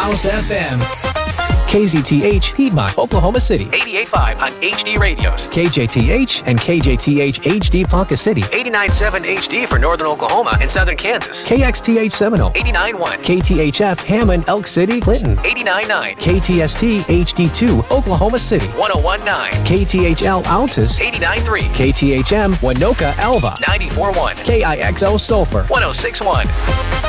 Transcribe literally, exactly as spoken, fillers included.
House F M. K Z T H, Piedmont, Oklahoma City. eighty-eight point five on H D radios. K J T H and K J T H H D Ponca City. eighty-nine point seven H D for northern Oklahoma and southern Kansas. K X T H Seminole. eighty-nine point one. K T H F Hammond, Elk City, Clinton. eighty-nine point nine. K T S T H D two, Oklahoma City. one oh one point nine. K T H L Altus. eighty-nine point three. K T H M Winoka Alva. ninety-four point one. K I X O Sulphur. one oh six point one.